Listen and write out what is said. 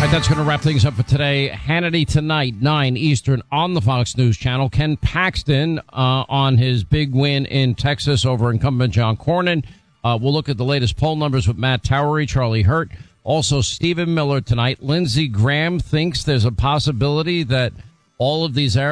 right, that's going to wrap things up for today. Hannity tonight, 9 Eastern on the Fox News Channel. Ken Paxton on his big win in Texas over incumbent John Cornyn. We'll look at the latest poll numbers with Matt Towery, Charlie Hurt. Also, Stephen Miller tonight. Lindsey Graham thinks there's a possibility that all of these